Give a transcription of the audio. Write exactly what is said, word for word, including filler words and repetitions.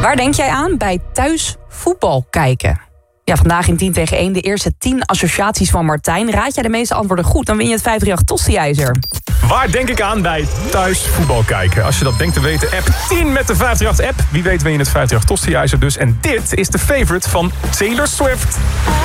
Waar denk jij aan bij thuis voetbal kijken? Ja, vandaag in tien tegen één de eerste tien associaties van Martijn. Raad jij de meeste antwoorden goed, dan win je het vijf drie acht Tosti-ijzer. Waar denk ik aan bij thuis voetbal kijken? Als je dat denkt te weten, app tien met de vijf drie acht app. Wie weet win je het vijf drie acht Tosti-ijzer dus. En dit is de favorite van Taylor Swift.